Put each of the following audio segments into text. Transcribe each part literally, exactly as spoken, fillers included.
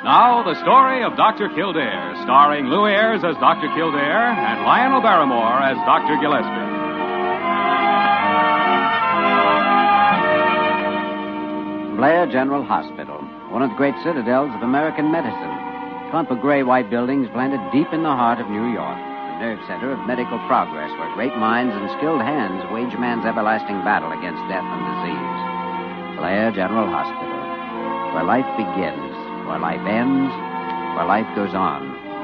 Now, the story of Doctor Kildare, starring Lou Ayres as Doctor Kildare and Lionel Barrymore as Doctor Gillespie. Blair General Hospital, one of the great citadels of American medicine. Clump of gray-white buildings planted deep in the heart of New York, the nerve center of medical progress where great minds and skilled hands wage man's everlasting battle against death and disease. Blair General Hospital, where life begins, where life ends, where life goes on.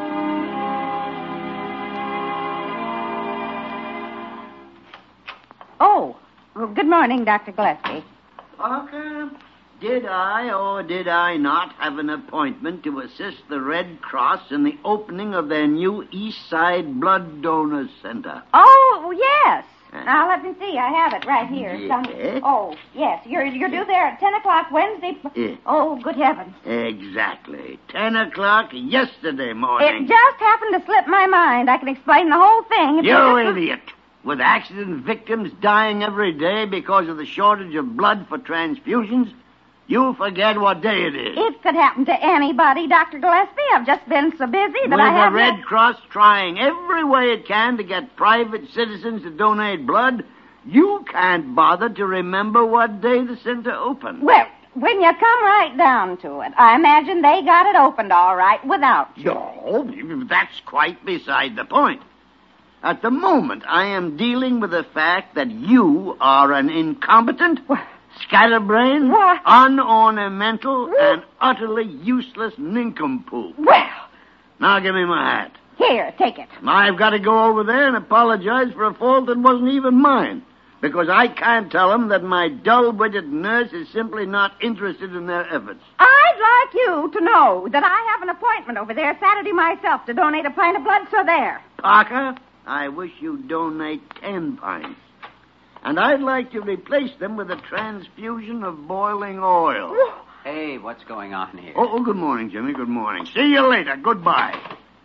Oh, well, good morning, Doctor Gillespie. Parker, did I or did I not have an appointment to assist the Red Cross in the opening of their new East Side Blood Donor Center? Oh, yes. Uh, now, let me see. I have it right here. Yes. Some... Oh, yes. You're you're due there at ten o'clock Wednesday. Yes. Oh, good heavens. Exactly. ten o'clock yesterday morning. It just happened to slip my mind. I can explain the whole thing. If You just... idiot. With accident victims dying every day because of the shortage of blood for transfusions, you forget what day it is. It could happen to anybody, Doctor Gillespie. I've just been so busy that With I haven't... the Red Cross trying every way it can to get private citizens to donate blood, you can't bother to remember what day the center opened. Well, when you come right down to it, I imagine they got it opened all right without you. No, that's quite beside the point. At the moment, I am dealing with the fact that you are an incompetent, scatterbrained, What? unornamental, and utterly useless nincompoop. Well, Now give me my hat. here, take it. I've got to go over there and apologize for a fault that wasn't even mine, because I can't tell them that my dull-witted nurse is simply not interested in their efforts. I'd like you to know that I have an appointment over there Saturday myself to donate a pint of blood, so there. Parker, I wish you'd donate ten pints. And I'd like to replace them with a transfusion of boiling oil. Hey, what's going on here? Oh, oh, good morning, Jimmy. Good morning. See you later. Goodbye.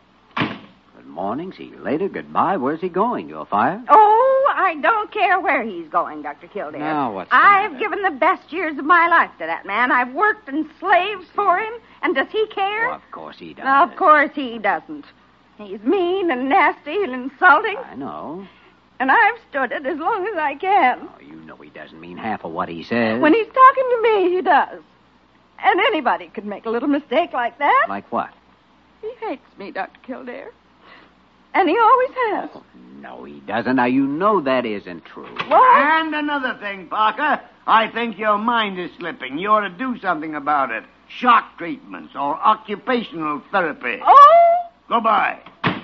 Good morning. See you later. Goodbye. Where's he going? You'll fire? Oh, I don't care where he's going, Doctor Kildare. Now, what's the I've matter? given the best years of my life to that man. I've worked and slaved for him, and does he care? Oh, of course he does. Of course he doesn't. He's mean and nasty and insulting, I know. and I've stood it as long as I can. Oh, you know he doesn't mean half of what he says. When he's talking to me, he does. And anybody could make a little mistake like that. Like what? He hates me, Doctor Kildare. And he always has. Oh, no, he doesn't. Now, you know that isn't true. What? And another thing, Parker. I think your mind is slipping. You ought to do something about it. Shock treatments or occupational therapy. Oh! Goodbye.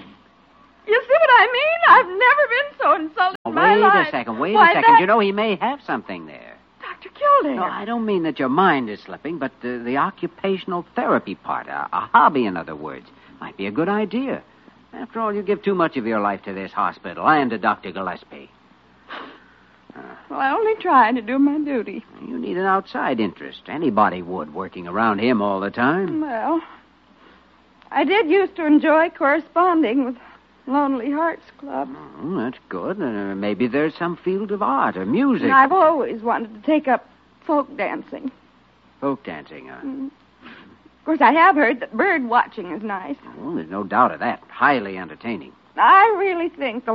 You see what I mean? I've never been so insulted Oh, in my wait life. a second. Wait Why, a second. that- You know, he may have something there. Doctor Kildare. No, I don't mean that your mind is slipping, but uh, the occupational therapy part, a, a hobby, in other words, might be a good idea. After all, you give too much of your life to this hospital and to Doctor Gillespie. Well, I only try to do my duty. You need an outside interest. Anybody would, working around him all the time. Well, I did used to enjoy corresponding with Lonely Hearts Club. Oh, that's good. Uh, maybe there's some field of art or music. And I've always wanted to take up folk dancing. Folk dancing, huh? Of course, I have heard that bird watching is nice. Well, there's no doubt of that. Highly entertaining. I really think the